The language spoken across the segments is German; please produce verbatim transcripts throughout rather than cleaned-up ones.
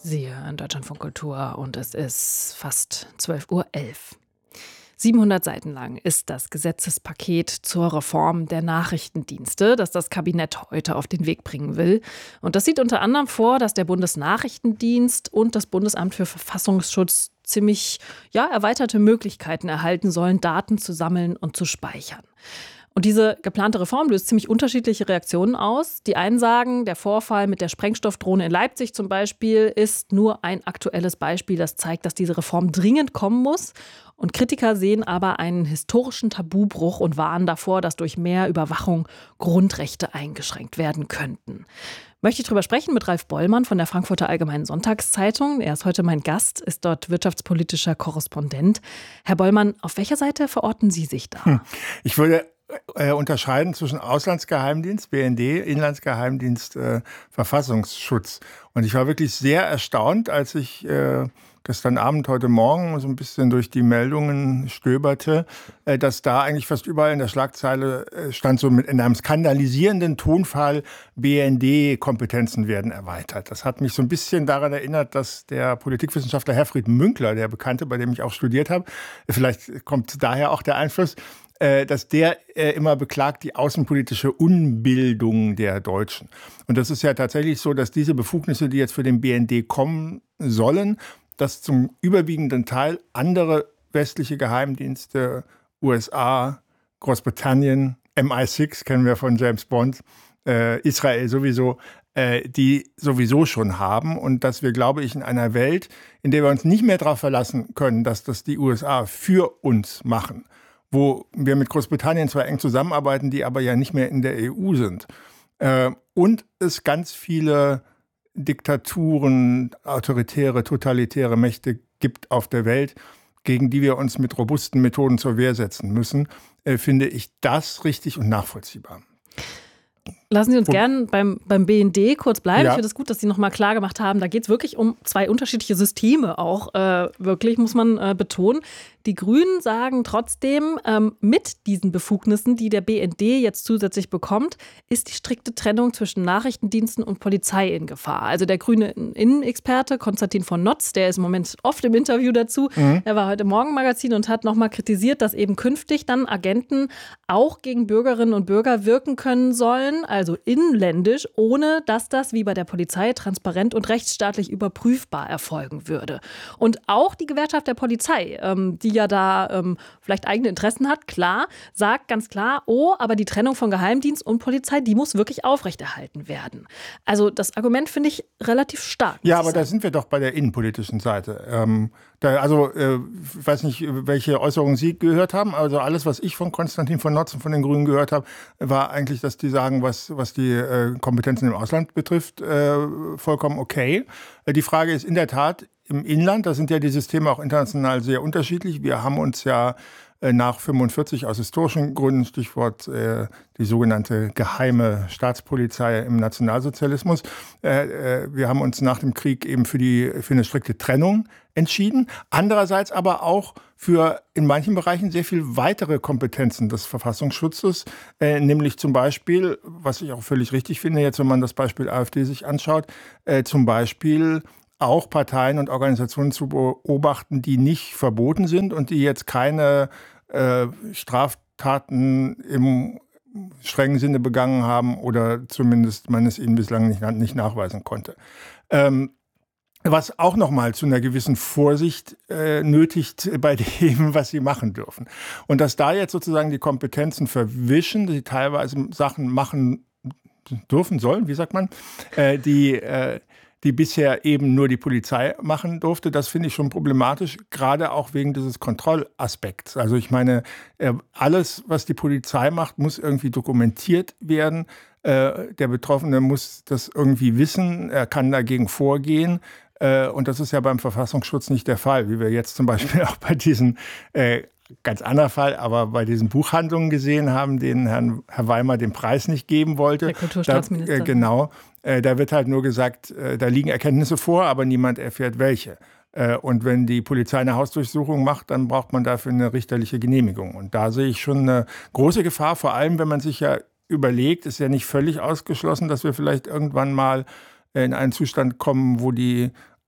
Sie hören Deutschlandfunk Kultur und es ist fast zwölf Uhr elf. siebenhundert Seiten lang ist das Gesetzespaket zur Reform der Nachrichtendienste, das das Kabinett heute auf den Weg bringen will. Und das sieht unter anderem vor, dass der Bundesnachrichtendienst und das Bundesamt für Verfassungsschutz ziemlich ja, erweiterte Möglichkeiten erhalten sollen, Daten zu sammeln und zu speichern. Und diese geplante Reform löst ziemlich unterschiedliche Reaktionen aus. Die einen sagen, der Vorfall mit der Sprengstoffdrohne in Leipzig zum Beispiel ist nur ein aktuelles Beispiel, das zeigt, dass diese Reform dringend kommen muss. Und Kritiker sehen aber einen historischen Tabubruch und warnen davor, dass durch mehr Überwachung Grundrechte eingeschränkt werden könnten. Möchte ich darüber sprechen mit Ralf Bollmann von der Frankfurter Allgemeinen Sonntagszeitung. Er ist heute mein Gast, ist dort wirtschaftspolitischer Korrespondent. Herr Bollmann, auf welcher Seite verorten Sie sich da? Hm. Ich würde äh, unterscheiden zwischen Auslandsgeheimdienst, B N D, Inlandsgeheimdienst, äh, Verfassungsschutz. Und ich war wirklich sehr erstaunt, als ich äh, gestern Abend, heute Morgen so ein bisschen durch die Meldungen stöberte, äh, dass da eigentlich fast überall in der Schlagzeile äh, stand, so mit in einem skandalisierenden Tonfall, B N D-Kompetenzen werden erweitert. Das hat mich so ein bisschen daran erinnert, dass der Politikwissenschaftler Herfried Münkler, der Bekannte, bei dem ich auch studiert habe, vielleicht kommt daher auch der Einfluss, dass der immer beklagt die außenpolitische Unbildung der Deutschen. Und das ist ja tatsächlich so, dass diese Befugnisse, die jetzt für den B N D kommen sollen, dass zum überwiegenden Teil andere westliche Geheimdienste, U S A, Großbritannien, M I sechs kennen wir von James Bond, äh, Israel sowieso, äh, die sowieso schon haben. Und dass wir, glaube ich, in einer Welt, in der wir uns nicht mehr darauf verlassen können, dass das die U S A für uns machen, wo wir mit Großbritannien zwar eng zusammenarbeiten, die aber ja nicht mehr in der E U sind. Äh, und es ganz viele Diktaturen, autoritäre, totalitäre Mächte gibt auf der Welt, gegen die wir uns mit robusten Methoden zur Wehr setzen müssen, äh, finde ich das richtig und nachvollziehbar. Lassen Sie uns gerne beim, beim B N D kurz bleiben. Ja. Ich finde es gut, dass Sie noch mal klar gemacht haben, da geht es wirklich um zwei unterschiedliche Systeme auch, äh, wirklich, muss man äh, betonen. Die Grünen sagen trotzdem, ähm, mit diesen Befugnissen, die der B N D jetzt zusätzlich bekommt, ist die strikte Trennung zwischen Nachrichtendiensten und Polizei in Gefahr. Also der grüne Innenexperte Konstantin von Notz, der ist im Moment oft im Interview dazu, mhm. er war heute im Morgenmagazin und hat noch mal kritisiert, dass eben künftig dann Agenten auch gegen Bürgerinnen und Bürger wirken können sollen, also inländisch, ohne dass das wie bei der Polizei transparent und rechtsstaatlich überprüfbar erfolgen würde. Und auch die Gewerkschaft der Polizei, ähm, die ja da ähm, vielleicht eigene Interessen hat, klar, sagt ganz klar, oh, aber die Trennung von Geheimdienst und Polizei, die muss wirklich aufrechterhalten werden. Also das Argument finde ich relativ stark. Ja, aber da sind wir doch bei der innenpolitischen Seite. Ähm, da, also äh, ich weiß nicht, welche Äußerungen Sie gehört haben, also alles, was ich von Konstantin von Notz und von den Grünen gehört habe, war eigentlich, dass die sagen, was, was die äh, Kompetenzen im Ausland betrifft, äh, vollkommen okay. Äh, die Frage ist in der Tat, im Inland, da sind ja die Systeme auch international sehr unterschiedlich. Wir haben uns ja äh, nach fünfundvierzig aus historischen Gründen, Stichwort äh, die sogenannte geheime Staatspolizei im Nationalsozialismus, äh, äh, wir haben uns nach dem Krieg eben für, die, für eine strikte Trennung entschieden. Andererseits aber auch für in manchen Bereichen sehr viel weitere Kompetenzen des Verfassungsschutzes, äh, nämlich zum Beispiel, was ich auch völlig richtig finde, jetzt wenn man das Beispiel AfD sich anschaut, äh, zum Beispiel auch Parteien und Organisationen zu beobachten, die nicht verboten sind und die jetzt keine äh, Straftaten im strengen Sinne begangen haben oder zumindest man es ihnen bislang nicht, nicht nachweisen konnte. Ähm, was auch nochmal zu einer gewissen Vorsicht äh, nötigt bei dem, was sie machen dürfen. Und dass da jetzt sozusagen die Kompetenzen verwischen, die teilweise Sachen machen dürfen sollen, wie sagt man, äh, die äh, die bisher eben nur die Polizei machen durfte. Das finde ich schon problematisch, gerade auch wegen dieses Kontrollaspekts. Also ich meine, alles, was die Polizei macht, muss irgendwie dokumentiert werden. Der Betroffene muss das irgendwie wissen, er kann dagegen vorgehen. Und das ist ja beim Verfassungsschutz nicht der Fall, wie wir jetzt zum Beispiel auch bei diesen, ganz anderer Fall, aber bei diesen Buchhandlungen gesehen haben, denen Herrn, Herr Weimar den Preis nicht geben wollte. Der Kulturstaatsminister. Da, äh, genau. Äh, da wird halt nur gesagt, äh, da liegen Erkenntnisse vor, aber niemand erfährt welche. Äh, und wenn die Polizei eine Hausdurchsuchung macht, dann braucht man dafür eine richterliche Genehmigung. Und da sehe ich schon eine große Gefahr, vor allem wenn man sich ja überlegt, ist ja nicht völlig ausgeschlossen, dass wir vielleicht irgendwann mal in einen Zustand kommen, wo die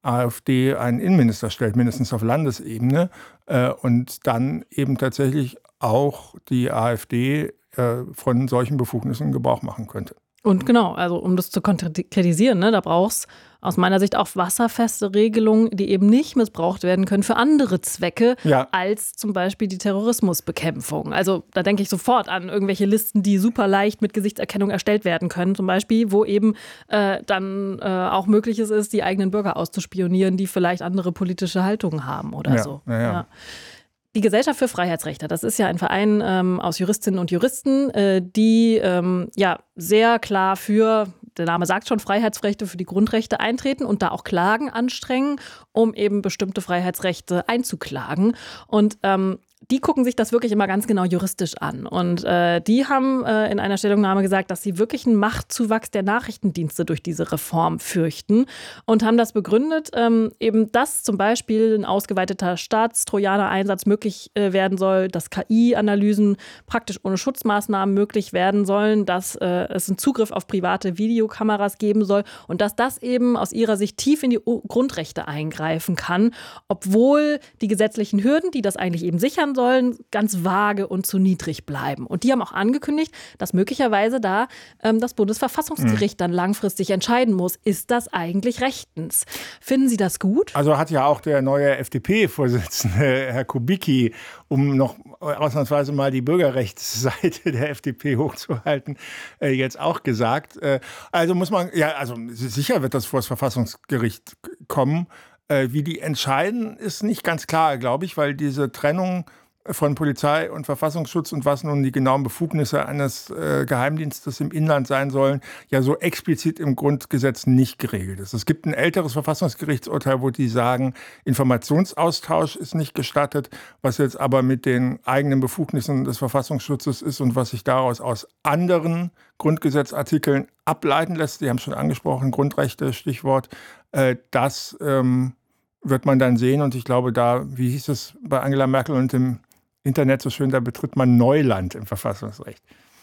AfD einen Innenminister stellt, mindestens auf Landesebene, äh, und dann eben tatsächlich auch die AfD äh, von solchen Befugnissen Gebrauch machen könnte. Und genau, also um das zu konkretisieren, ne, da braucht es aus meiner Sicht auch wasserfeste Regelungen, die eben nicht missbraucht werden können für andere Zwecke, ja. als zum Beispiel die Terrorismusbekämpfung. Also da denke ich sofort an irgendwelche Listen, die super leicht mit Gesichtserkennung erstellt werden können, zum Beispiel, wo eben äh, dann äh, auch möglich ist, die eigenen Bürger auszuspionieren, die vielleicht andere politische Haltungen haben oder ja. so. Ja, ja. Ja. Die Gesellschaft für Freiheitsrechte, das ist ja ein Verein ähm, aus Juristinnen und Juristen, äh, die ähm, ja sehr klar für, der Name sagt schon, Freiheitsrechte, für die Grundrechte eintreten und da auch Klagen anstrengen, um eben bestimmte Freiheitsrechte einzuklagen. Und ähm, die gucken sich das wirklich immer ganz genau juristisch an. Und äh, die haben äh, in einer Stellungnahme gesagt, dass sie wirklich einen Machtzuwachs der Nachrichtendienste durch diese Reform fürchten und haben das begründet, ähm, eben dass zum Beispiel ein ausgeweiteter Staatstrojaner-Einsatz möglich äh, werden soll, dass K I-Analysen praktisch ohne Schutzmaßnahmen möglich werden sollen, dass äh, es einen Zugriff auf private Videokameras geben soll und dass das eben aus ihrer Sicht tief in die O- Grundrechte eingreifen kann, obwohl die gesetzlichen Hürden, die das eigentlich eben sichern sollen, ganz vage und zu niedrig bleiben. Und die haben auch angekündigt, dass möglicherweise da ähm, das Bundesverfassungsgericht dann langfristig entscheiden muss, ist das eigentlich rechtens? Finden Sie das gut? Also hat ja auch der neue F D P-Vorsitzende, Herr Kubicki, um noch ausnahmsweise mal die Bürgerrechtsseite der F D P hochzuhalten, äh, jetzt auch gesagt. Äh, also muss man, ja, also sicher wird das vor das Verfassungsgericht kommen. Äh, wie die entscheiden, ist nicht ganz klar, glaube ich, weil diese Trennung von Polizei und Verfassungsschutz und was nun die genauen Befugnisse eines äh, Geheimdienstes im Inland sein sollen, ja so explizit im Grundgesetz nicht geregelt ist. Es gibt ein älteres Verfassungsgerichtsurteil, wo die sagen, Informationsaustausch ist nicht gestattet, was jetzt aber mit den eigenen Befugnissen des Verfassungsschutzes ist und was sich daraus aus anderen Grundgesetzartikeln ableiten lässt. Sie haben es schon angesprochen, Grundrechte, Stichwort, äh, das ähm, wird man dann sehen. Und ich glaube, da, wie hieß es bei Angela Merkel und dem Internet so schön, da betritt man Neuland im Verfassungsrecht.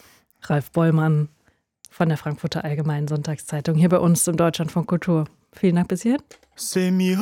Ralf Bollmann von der Frankfurter Allgemeinen Sonntagszeitung hier bei uns im Deutschlandfunk Kultur. Vielen Dank bis hierhin.